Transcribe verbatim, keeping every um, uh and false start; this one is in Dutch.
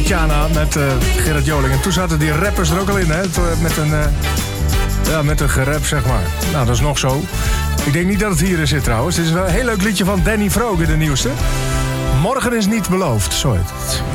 Tatjana met uh, Gerard Joling. En toen zaten die rappers er ook al in, hè? Met een, uh, ja, met een gerap, zeg maar. Nou, dat is nog zo. Ik denk niet dat het hierin zit trouwens. Dit is wel een heel leuk liedje van Danny Vroger, de nieuwste. Morgen is niet beloofd, zo heet het.